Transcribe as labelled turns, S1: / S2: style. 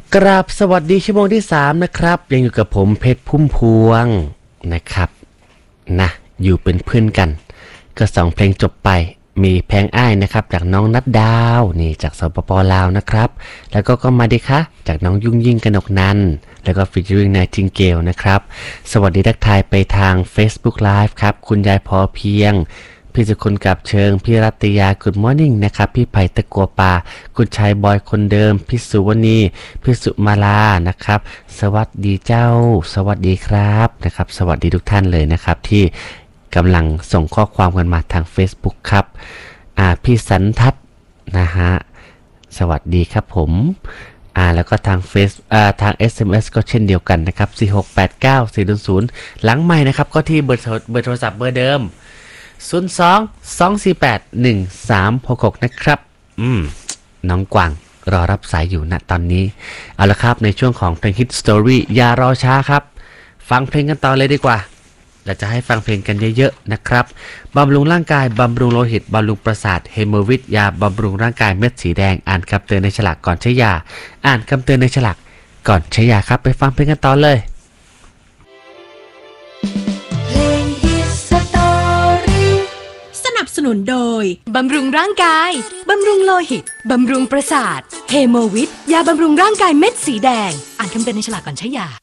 S1: กราบสวัสดีชั่วโมงที่3นะครับยังอยู่กับผมเพชรพุ่มพวงนะครับนะอยู่เป็นเพื่อนกันก็2เพลงจบไปมีแพงอ้ายนะครับจากน้องนัดดาวนี่จากสปป.ลาวนะครับแล้วก็มาดิคะจากน้องยุ่งยิ่งกนกนันแล้วก็ฟีเจอริงนายทิงเกลนะครับสวัสดีทักทายไปทาง Facebook Live ครับคุณยายพอเพียงพี่สุคนกับเชิงพี่รัตยา Good Morning นะครับพี่ไผ่ตะกัวป่าคุณชายบอยคนเดิมพี่สุวณีพี่สุมาลานะครับสวัสดีเจ้าสวัสดีครับนะครับสวัสดีทุกท่านเลยนะครับที่กำลังส่งข้อความกันมาทาง Facebook ครับพี่สันทัศน์นะฮะสวัสดีครับผมแล้วก็ทางทาง SMS ก็เช่นเดียวกันนะครับ4689400หลังใหม่นะครับก็ที่เบอร์โทรศัพท์เบอร์เดิม02-248-1366นะครับน้องกวางรอรับสายอยู่ณตอนนี้เอาละครับในช่วงของเพลงฮิตสตอรี่อย่ารอช้าครับฟังเพลงกันต่อเลยดีกว่าเราจะให้ฟังเพลงกันเยอะๆนะครับบำรุงร่างกายบำรุงโลหิตบำรุงประสาทเฮโมวิทยาบำรุงร่างกายเม็ดสีแดงอ่านคำเตือนในฉลากก่อนใช้ยาอ่านคำเตือนในฉลากก่อนใช้ยาครับไปฟังเพลงกันต่อเลย
S2: สนับสนุนโดยบำรุงร่างกายบำรุงโลหิตบำรุงประสาทเฮโมวิทยาบำรุงร่างกายเม็ดสีแดงอ่านคำเตือนในฉลากก่อนใช้ยา